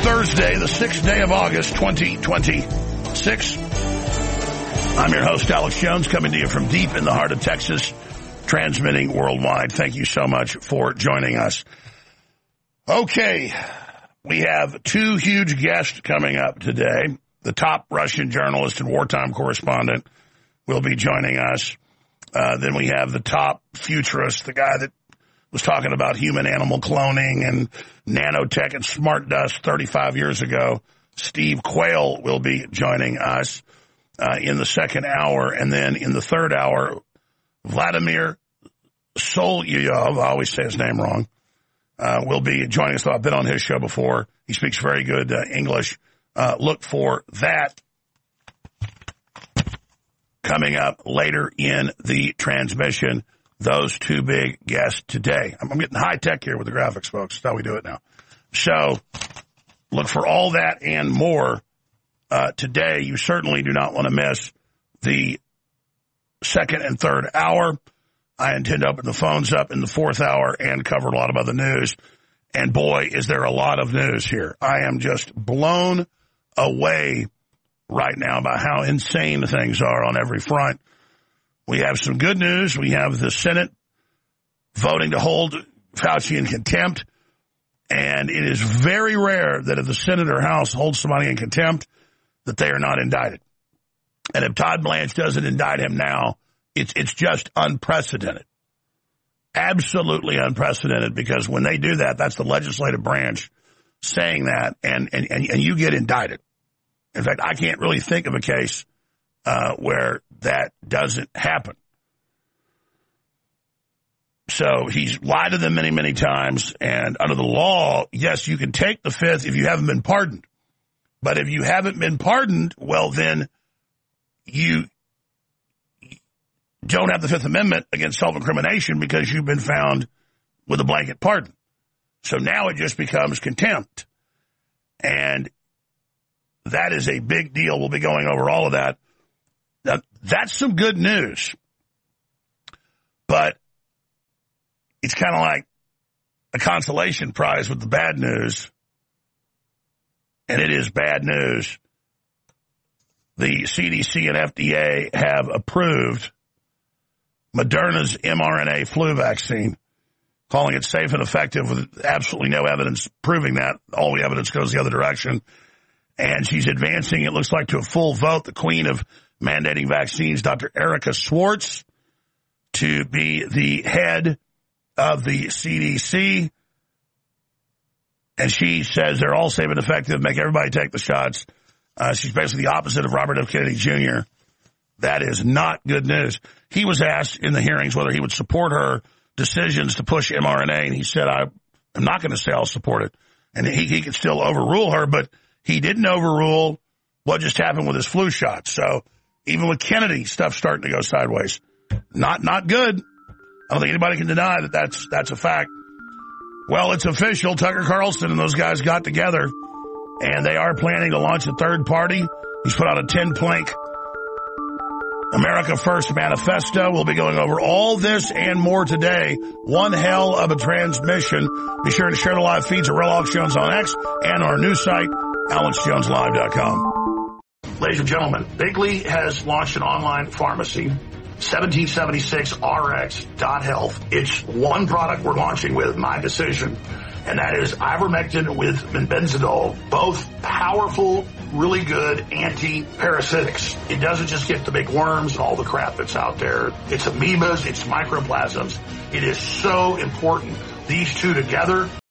Thursday, the 6th day of August, 2026. I'm your host, Alex Jones, coming to you from deep in the heart of Texas, transmitting worldwide. Thank you so much for joining us. Okay, we have two huge guests coming up today. The top Russian journalist and wartime correspondent will be joining us. Then we have the top futurist, the guy that was talking about human-animal cloning and nanotech and smart dust 35 years ago. Steve Quayle will be joining us in the second hour. And then in the third hour, Vladimir Solovyov, I always say his name wrong, will be joining us. I've been on his show before. He speaks very good English. Look for that coming up later in the transmission. Those two big guests today. I'm getting high tech here with the graphics, folks. That's how we do it now. So look for all that and more today. You certainly do not want to miss the second and third hour. I intend to open the phones up in the fourth hour and cover a lot of other news. And boy, is there a lot of news here. I am just blown away right now by how insane things are on every front. We have some good news. We have the Senate voting to hold Fauci in contempt. And it is very rare that if the Senate or House holds somebody in contempt, that they are not indicted. And if Todd Blanche doesn't indict him now, it's just unprecedented. Absolutely unprecedented, because when they do that, that's the legislative branch saying that, and you get indicted. In fact, I can't really think of a case where that doesn't happen. So he's lied to them many, many times. And under the law, yes, you can take the fifth if you haven't been pardoned. But if you haven't been pardoned, well, then you don't have the Fifth Amendment against self-incrimination because you've been found with a blanket pardon. So now it just becomes contempt. And that is a big deal. We'll be going over all of that. Now, that's some good news, but it's kind of like a consolation prize with the bad news, and it is bad news. The CDC and FDA have approved Moderna's mRNA flu vaccine, calling it safe and effective with absolutely no evidence proving that. All the evidence goes the other direction, and she's advancing, it looks like, to a full vote. The queen of mandating vaccines, Dr. Erica Schwartz, to be the head of the CDC. And she says they're all safe and effective, make everybody take the shots. She's basically the opposite of Robert F. Kennedy Jr. That is not good news. He was asked in the hearings whether he would support her decisions to push mRNA, and he said, I'm not going to say I'll support it. And he could still overrule her, but he didn't overrule what just happened with his flu shot. So even with Kennedy, stuff's starting to go sideways. Not good. I don't think anybody can deny that that's a fact. Well, it's official. Tucker Carlson and those guys got together, and they are planning to launch a third party. He's put out a 10-plank America First manifesto. We'll be going over all this and more today. One hell of a transmission. Be sure to share the live feeds of Real Alex Jones on X and our new site, AlexJonesLive.com. Ladies and gentlemen, Bigley has launched an online pharmacy, 1776rx.health. It's one product we're launching with, My Decision, and that is ivermectin with benzidol, both powerful, really good anti-parasitics. It doesn't just get the big worms and all the crap that's out there. It's amoebas, it's microplasms. It is so important. These two together